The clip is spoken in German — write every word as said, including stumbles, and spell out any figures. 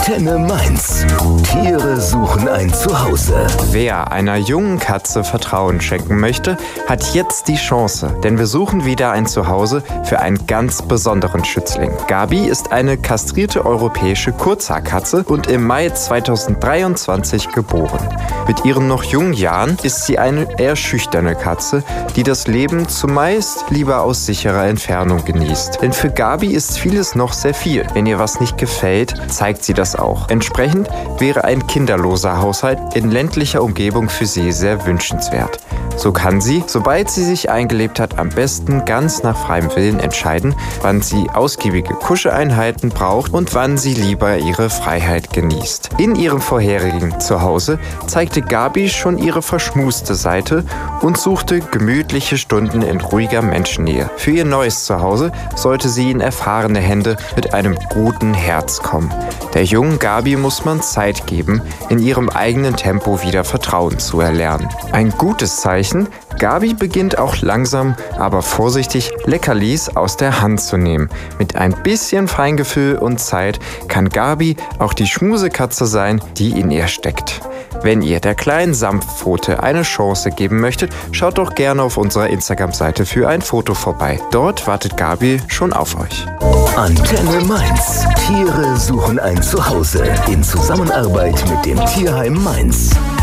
Antenne Mainz. Tiere suchen ein Zuhause. Wer einer jungen Katze Vertrauen schenken möchte, hat jetzt die Chance, denn wir suchen wieder ein Zuhause für einen ganz besonderen Schützling. Gabi ist eine kastrierte europäische Kurzhaarkatze und im Mai zweitausenddreiundzwanzig geboren. Mit ihren noch jungen Jahren ist sie eine eher schüchterne Katze, die das Leben zumeist lieber aus sicherer Entfernung genießt. Denn für Gabi ist vieles noch sehr viel. Wenn ihr was nicht gefällt, zeigt sie das auch. Entsprechend wäre ein kinderloser Haushalt in ländlicher Umgebung für sie sehr wünschenswert. So kann sie, sobald sie sich eingelebt hat, am besten ganz nach freiem Willen entscheiden, wann sie ausgiebige Kuscheleinheiten braucht und wann sie lieber ihre Freiheit genießt. In ihrem vorherigen Zuhause zeigte Gabi schon ihre verschmuste Seite und suchte gemütliche Stunden in ruhiger Menschennähe. Für ihr neues Zuhause sollte sie in erfahrene Hände mit einem guten Herz kommen. Der jungen Gabi muss man Zeit geben, in ihrem eigenen Tempo wieder Vertrauen zu erlernen. Ein gutes Zeichen: Gabi beginnt auch langsam, aber vorsichtig Leckerlis aus der Hand zu nehmen. Mit ein bisschen Feingefühl und Zeit kann Gabi auch die Schmusekatze sein, die in ihr steckt. Wenn ihr der kleinen Samtpfote eine Chance geben möchtet, schaut doch gerne auf unserer Instagram-Seite für ein Foto vorbei. Dort wartet Gabi schon auf euch. Antenne Mainz. Tiere suchen ein Zuhause in Zusammenarbeit mit dem Tierheim Mainz.